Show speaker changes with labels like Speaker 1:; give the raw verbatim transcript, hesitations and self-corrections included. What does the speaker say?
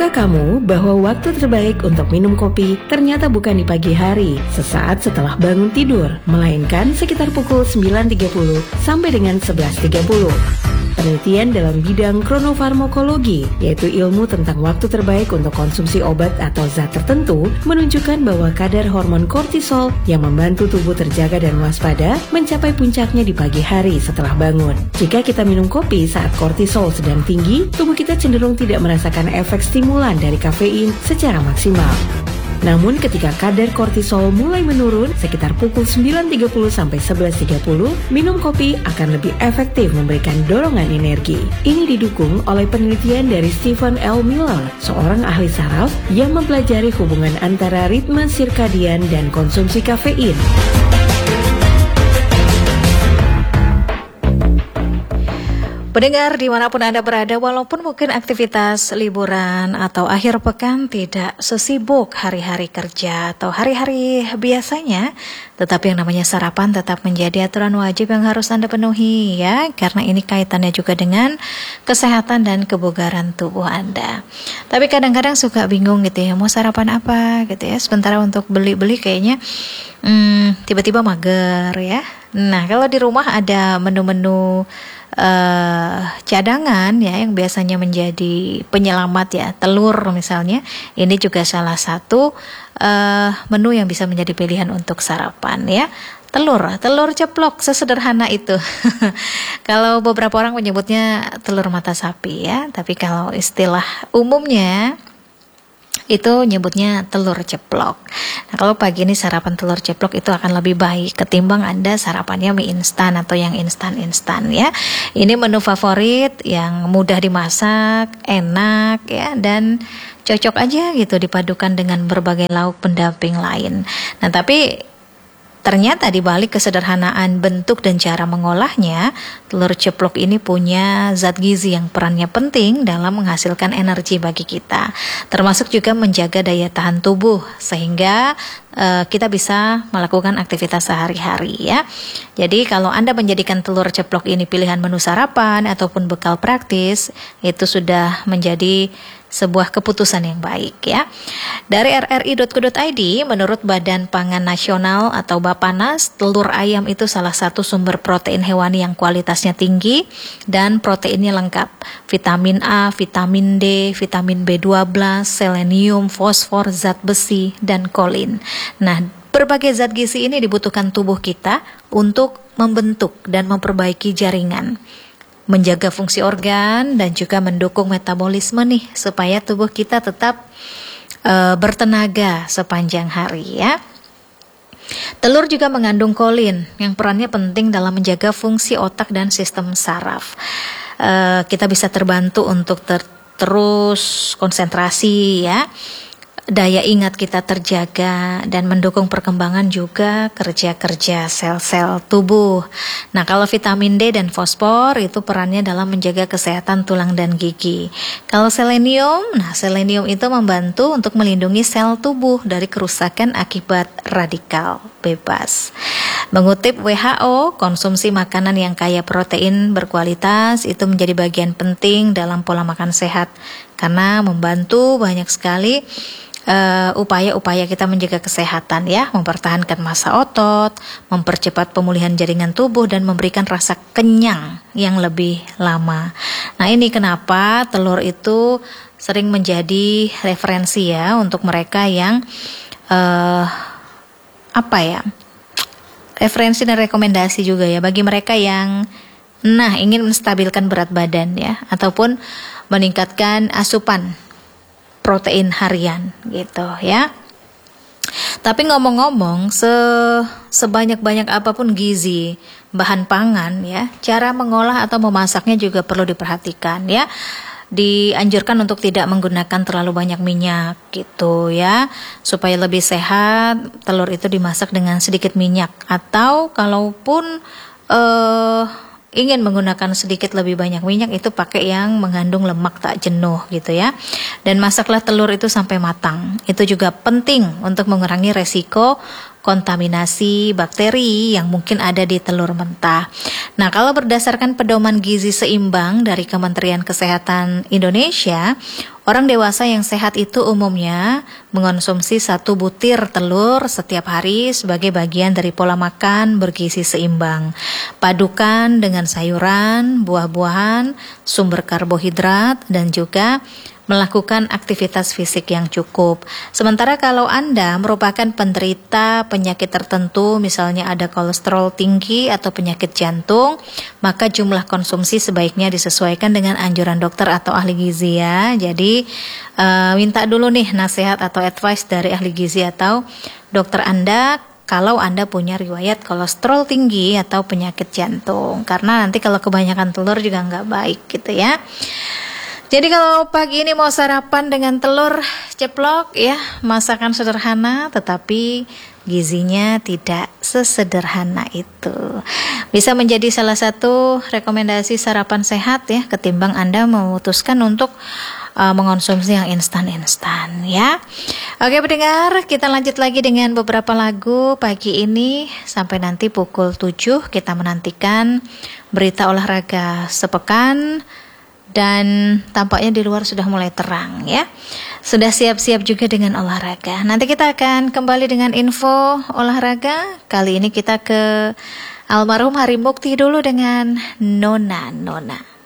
Speaker 1: Tahukah kamu bahwa waktu terbaik untuk minum kopi ternyata bukan di pagi hari, sesaat setelah bangun tidur, melainkan sekitar pukul sembilan tiga puluh sampai dengan sebelas tiga puluh. Penelitian dalam bidang kronofarmakologi, yaitu ilmu tentang waktu terbaik untuk konsumsi obat atau zat tertentu, menunjukkan bahwa kadar hormon kortisol yang membantu tubuh terjaga dan waspada mencapai puncaknya di pagi hari setelah bangun. Jika kita minum kopi saat kortisol sedang tinggi, tubuh kita cenderung tidak merasakan efek stimulan dari kafein secara maksimal. Namun ketika kadar kortisol mulai menurun sekitar pukul sembilan tiga puluh sampai sebelas tiga puluh, minum kopi akan lebih efektif memberikan dorongan energi. Ini didukung oleh penelitian dari Stephen L. Miller, seorang ahli saraf yang mempelajari hubungan antara ritme sirkadian dan konsumsi kafein.
Speaker 2: Pendengar dimanapun Anda berada, walaupun mungkin aktivitas liburan atau akhir pekan tidak sesibuk hari-hari kerja atau hari-hari biasanya, tetapi yang namanya sarapan tetap menjadi aturan wajib yang harus Anda penuhi ya, karena ini kaitannya juga dengan kesehatan dan kebugaran tubuh Anda. Tapi kadang-kadang suka bingung gitu ya, mau sarapan apa gitu ya, sementara untuk beli-beli kayaknya hmm, tiba-tiba mager ya. Nah, kalau di rumah ada menu-menu Uh, cadangan ya yang biasanya menjadi penyelamat ya, telur misalnya, ini juga salah satu uh, menu yang bisa menjadi pilihan untuk sarapan ya. Telur, telur ceplok sesederhana itu. Kalau beberapa orang menyebutnya telur mata sapi ya, tapi kalau istilah umumnya itu nyebutnya telur ceplok. Nah, kalau pagi ini sarapan telur ceplok itu akan lebih baik ketimbang Anda sarapannya mie instan atau yang instan-instan ya. Ini menu favorit yang mudah dimasak, enak ya, dan cocok aja gitu dipadukan dengan berbagai lauk pendamping lain. Nah, tapi ternyata di balik kesederhanaan bentuk dan cara mengolahnya, telur ceplok ini punya zat gizi yang perannya penting dalam menghasilkan energi bagi kita, termasuk juga menjaga daya tahan tubuh sehingga uh, kita bisa melakukan aktivitas sehari-hari ya. Jadi kalau Anda menjadikan telur ceplok ini pilihan menu sarapan ataupun bekal praktis, itu sudah menjadi sebuah keputusan yang baik ya. Dari r r i dot co dot i d, menurut Badan Pangan Nasional atau Bappenas, telur ayam itu salah satu sumber protein hewani yang kualitasnya tinggi dan proteinnya lengkap. Vitamin A, vitamin D, vitamin B dua belas, selenium, fosfor, zat besi, dan kolin. Nah, berbagai zat gizi ini dibutuhkan tubuh kita untuk membentuk dan memperbaiki jaringan, menjaga fungsi organ, dan juga mendukung metabolisme nih supaya tubuh kita tetap e, bertenaga sepanjang hari ya. Telur juga mengandung kolin yang perannya penting dalam menjaga fungsi otak dan sistem saraf. E, kita bisa terbantu untuk ter- terus konsentrasi ya. Daya ingat kita terjaga dan mendukung perkembangan juga kerja-kerja sel-sel tubuh. Nah, kalau vitamin D dan fosfor itu perannya dalam menjaga kesehatan tulang dan gigi. Kalau selenium, nah selenium itu membantu untuk melindungi sel tubuh dari kerusakan akibat radikal bebas. Mengutip W H O, konsumsi makanan yang kaya protein berkualitas itu menjadi bagian penting dalam pola makan sehat karena membantu banyak sekali Uh, upaya-upaya kita menjaga kesehatan ya, mempertahankan massa otot, mempercepat pemulihan jaringan tubuh, dan memberikan rasa kenyang yang lebih lama. Nah, ini kenapa telur itu sering menjadi referensi ya untuk mereka yang uh, apa ya, referensi dan rekomendasi juga ya bagi mereka yang nah ingin menstabilkan berat badan ya, ataupun meningkatkan asupan protein harian gitu ya. Tapi ngomong-ngomong, se sebanyak-banyak apapun gizi bahan pangan ya, cara mengolah atau memasaknya juga perlu diperhatikan ya. Dianjurkan untuk tidak menggunakan terlalu banyak minyak gitu ya, supaya lebih sehat. Telur itu dimasak dengan sedikit minyak, atau kalaupun eh ingin menggunakan sedikit lebih banyak minyak, itu pakai yang mengandung lemak tak jenuh gitu ya. Dan masaklah telur itu sampai matang. Itu juga penting untuk mengurangi resiko kontaminasi bakteri yang mungkin ada di telur mentah. Nah, kalau berdasarkan pedoman gizi seimbang dari Kementerian Kesehatan Indonesia, Orang dewasa yang sehat itu umumnya mengonsumsi satu butir telur setiap hari sebagai bagian dari pola makan bergizi seimbang. Padukan dengan sayuran, buah-buahan, sumber karbohidrat, dan juga melakukan aktivitas fisik yang cukup. Sementara kalau Anda merupakan penderita penyakit tertentu, misalnya ada kolesterol tinggi atau penyakit jantung, maka jumlah konsumsi sebaiknya disesuaikan dengan anjuran dokter atau ahli gizi ya. Jadi uh, minta dulu nih nasihat atau advice dari ahli gizi atau dokter Anda kalau Anda punya riwayat kolesterol tinggi atau penyakit jantung. Karena nanti kalau kebanyakan telur juga nggak baik gitu ya. Jadi kalau pagi ini mau sarapan dengan telur ceplok ya, masakan sederhana tetapi gizinya tidak sesederhana itu. Bisa menjadi salah satu rekomendasi sarapan sehat ya, ketimbang Anda memutuskan untuk uh, mengonsumsi yang instan-instan ya. Oke pendengar, kita lanjut lagi dengan beberapa lagu pagi ini. Sampai nanti pukul tujuh kita menantikan berita olahraga sepekan. Dan tampaknya di luar sudah mulai terang ya. Sudah siap-siap juga dengan olahraga. Nanti kita akan kembali dengan info olahraga. Kali ini kita ke almarhum Hari Mukti dulu dengan Nona Nona.